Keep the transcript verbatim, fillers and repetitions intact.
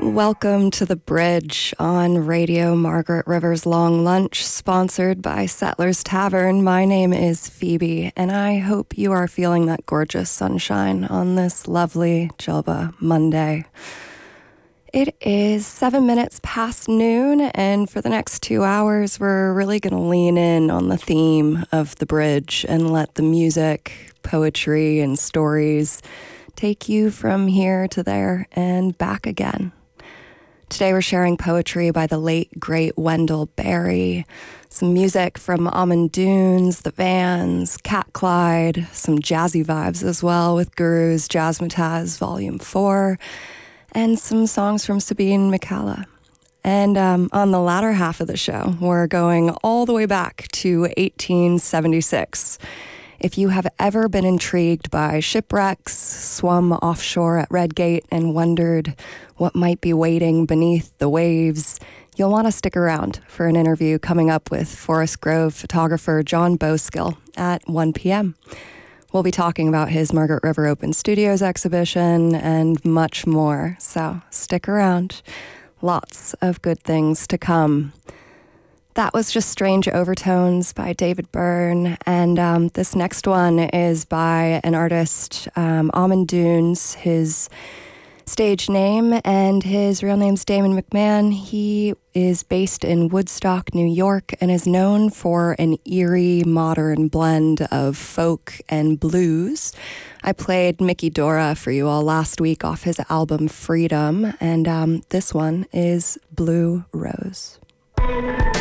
Welcome to The Bridge on Radio Margaret River's Long Lunch, sponsored by Settlers Tavern. My name is Phoebe, and I hope you are feeling that gorgeous sunshine on this lovely Jilba Monday. It is seven minutes past noon, and for the next two hours, we're really going to lean in on the theme of The Bridge and let the music, poetry, and stories take you from here to there and back again. Today we're sharing poetry by the late, great Wendell Berry, some music from Almond Dunes, The Vans, Cat Clyde, some jazzy vibes as well with Guru's Jazzmatazz Volume four, and some songs from Sabine McCalla. And um, on the latter half of the show, we're going all the way back to eighteen seventy-six. If you have ever been intrigued by shipwrecks, swum offshore at Redgate, and wondered what might be waiting beneath the waves, you'll want to stick around for an interview coming up with Forest Grove photographer John Boskill at one p.m. We'll be talking about his Margaret River Open Studios exhibition and much more, so stick around. Lots of good things to come. That was just Strange Overtones by David Byrne, and um, this next one is by an artist, um, Almond Dunes, his stage name, and his real name's Damon McMahon. He is based in Woodstock, New York, and is known for an eerie, modern blend of folk and blues. I played Mickey Dora for you all last week off his album Freedom, and um, this one is Blue Rose.